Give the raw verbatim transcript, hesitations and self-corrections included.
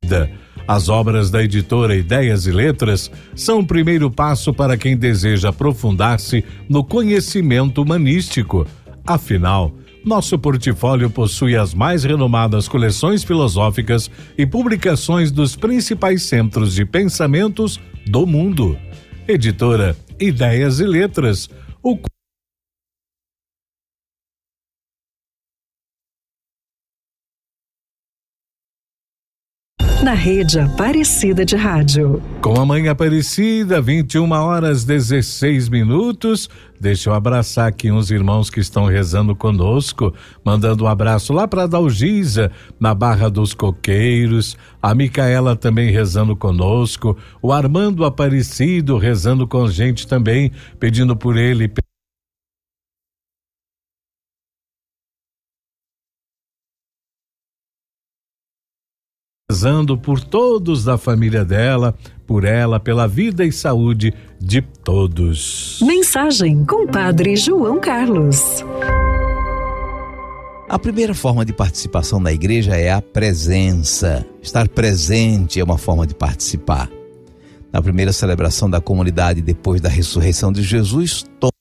As obras da editora Ideias e Letras são o primeiro passo para quem deseja aprofundar-se no conhecimento humanístico. Afinal, nosso portfólio possui as mais renomadas coleções filosóficas e publicações dos principais centros de pensamentos do mundo. Editora Ideias e Letras. O Na Rede Aparecida de Rádio. Com a Mãe Aparecida, vinte e uma horas dezesseis minutos. Deixa eu abraçar aqui uns irmãos que estão rezando conosco, mandando um abraço lá para Dalgisa, na Barra dos Coqueiros, a Micaela também rezando conosco, o Armando Aparecido rezando com a gente também, pedindo por ele. Rezando por todos da família dela, por ela, pela vida e saúde de todos. Mensagem com Padre João Carlos. A primeira forma de participação na igreja é a presença. Estar presente é uma forma de participar. Na primeira celebração da comunidade depois da ressurreição de Jesus, todos